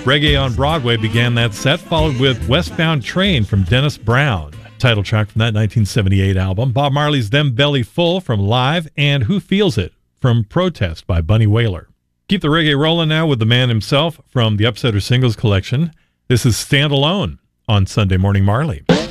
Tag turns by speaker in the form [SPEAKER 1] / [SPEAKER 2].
[SPEAKER 1] Reggae on Broadway began that set, followed with Westbound Train from Dennis Brown, title track from that 1978 album. Bob Marley's Them Belly Full from Live, and Who Feels It from Protest by Bunny Wailer. Keep the reggae rolling now with the man himself from the Upsetter Singles Collection. This is Stand Alone on Sunday Morning Marley.